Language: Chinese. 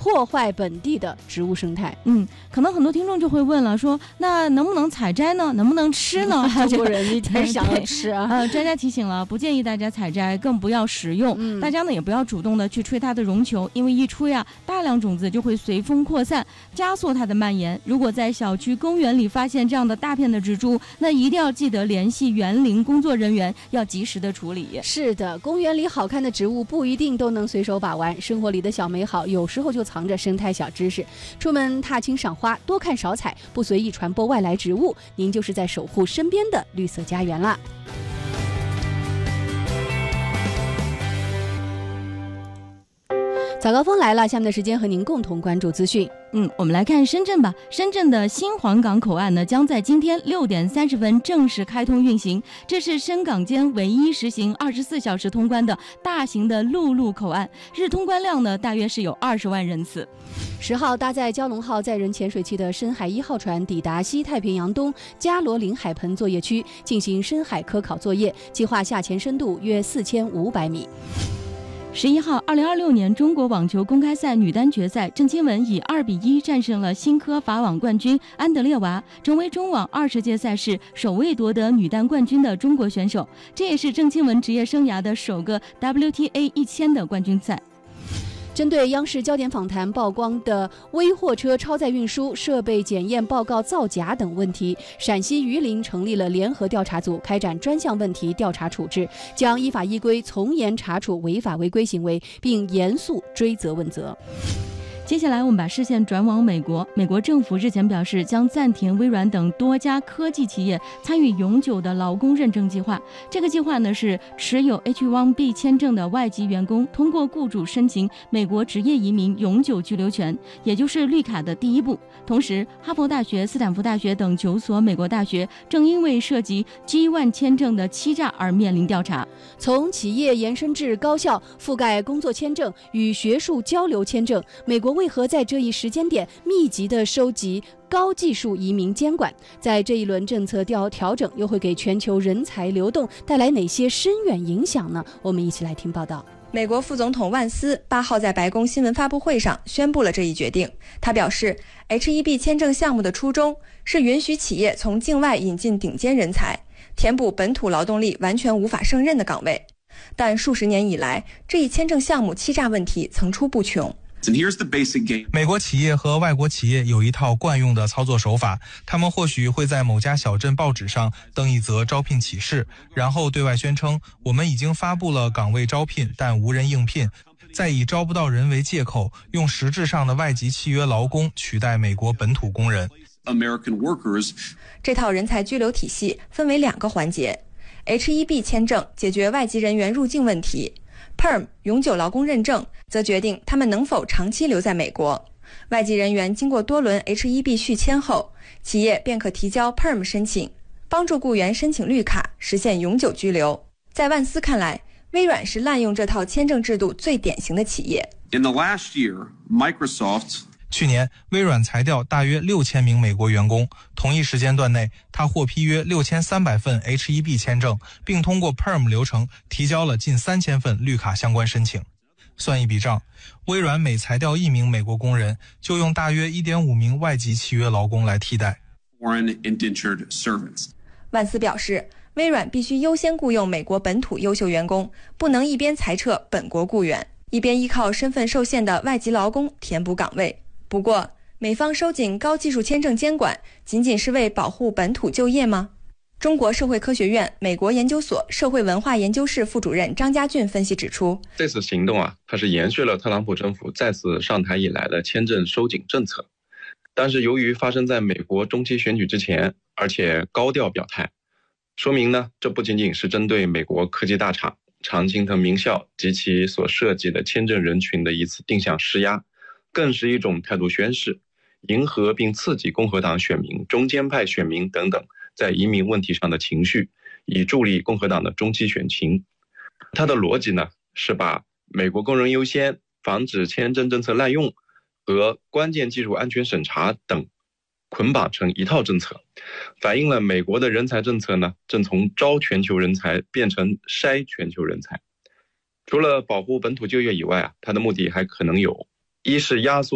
破坏本地的植物生态。 可能很多听众就会问了，说那能不能采摘呢？能不能吃呢？ 中国人一直想要吃啊。 专家提醒了，不建议大家采摘，更不要食用。大家呢也不要主动的去吹它的绒球，因为一吹啊，大量种子就会随风扩散，加速它的蔓延。如果在小区公园里发现这样的大片的植株，那一定要记得联系园林工作人员，要及时的处理。 是的，公园里好看的植物不一定都能随手把玩，生活里的小美好有时候就藏着生态小知识。出门踏青赏花，多看少采，不随意传播外来植物，您就是在守护身边的绿色家园啦。早高峰来了，下面的时间和您共同关注资讯。 我们来看深圳吧。深圳的新皇岗口岸呢，将在今天6点30分正式开通运行。这是深港间唯一实行24小时通关的大型的陆路口岸，日通关量呢大约是有20万人次。 10号，搭载蛟龙号载人潜水器的深海1号船抵达西太平洋东加罗林海盆作业区，进行深海科考作业，计划下潜深度约4500米。 11号，2026年中国网球公开赛女单决赛，郑钦文以2比1战胜了新科法网冠军安德烈娃，成为中网20届赛事首位夺得女单冠军的中国选手。这也是郑钦文职业生涯的首个 WTA 1000的冠军赛。 针对央视焦点访谈曝光的微货车超载运输设备检验报告造假等问题，陕西榆林成立了联合调查组，开展专项问题调查处置，将依法依规从严查处违法违规行为，并严肃追责问责。 接下来我们把视线转往美国。美国政府日前表示，将暂停微软等多家科技企业参与永久的劳工认证计划。这个计划呢，是持有 H1B 签证的外籍员工通过雇主申请美国职业移民永久居留权，也就是绿卡的第一步。同时，哈佛大学、斯坦福大学等9所美国大学正因为涉及 G1 签证的欺诈而面临调查。 从企业延伸至高校，覆盖工作签证与学术交流签证，美国为何在这一时间点密集地收集高技术移民监管？在这一轮政策调整又会给全球人才流动带来哪些深远影响呢？我们一起来听报道。 美国副总统万斯8号在白宫新闻发布会上宣布了这一决定。他表示 H1B 签证项目的初衷是允许企业从境外引进顶尖人才，填补本土劳动力完全无法胜任的岗位。但数十年以来，这一签证项目欺诈问题层出不穷。 美国企业和外国企业有一套惯用的操作手法，他们或许会在某家小镇报纸上登一则招聘启事，然后对外宣称我们已经发布了岗位招聘，但无人应聘，再以招不到人为借口，用实质上的外籍契约劳工取代美国本土工人。 这套人才居留体系分为2个环节， H1B 签证解决外籍人员入境问题， PERM 永久劳工认证则决定他们能否长期留在美国。外籍人员经过多轮 H1B 续签后，企业便可提交 PERM 申请，帮助雇员申请绿卡，实现永久居留。在万斯看来，微软是滥用这套签证制度最典型的企业。 去年，微软裁掉大约6000名美国员工，同一时间段内，他获批约6300份 H1B 签证，并通过 PERM 流程提交了近3000份绿卡相关申请。算一笔账，微软每裁掉1名美国工人，就用大约 1.5 名外籍契约劳工来替代。 万斯表示，微软必须优先雇佣美国本土优秀员工，不能一边裁撤本国雇员，一边依靠身份受限的外籍劳工填补岗位。不过，美方收紧高技术签证监管，仅仅是为保护本土就业吗？中国社会科学院美国研究所社会文化研究室副主任张家俊分析指出， 这次行动它是延续了特朗普政府再次上台以来的签证收紧政策，但是由于发生在美国中期选举之前，而且高调表态，说明呢，这不仅仅是针对美国科技大厂、常青藤名校及其所涉及的签证人群的一次定向施压，更是一种态度宣示，迎合并刺激共和党选民、中间派选民等等在移民问题上的情绪，以助力共和党的中期选情。它的逻辑呢，是把美国工人优先、防止签证政策滥用和关键技术安全审查等捆绑成一套政策，反映了美国的人才政策呢，正从招全球人才变成筛全球人才。除了保护本土就业以外它的目的还可能有：一是压缩